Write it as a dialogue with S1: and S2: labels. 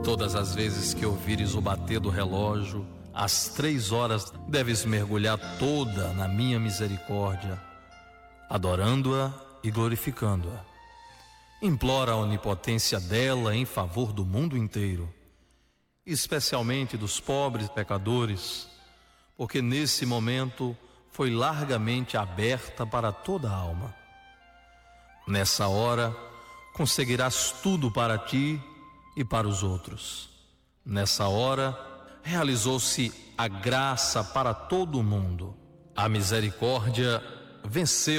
S1: Todas as vezes que ouvires o bater do relógio, às 3 horas, deves mergulhar toda na minha misericórdia, adorando-a e glorificando-a. Implora a onipotência dela em favor do mundo inteiro, especialmente dos pobres pecadores, porque nesse momento foi largamente aberta para toda a alma. Nessa hora, conseguirás tudo para ti e para os outros. Nessa hora, realizou-se a graça para todo o mundo. A misericórdia venceu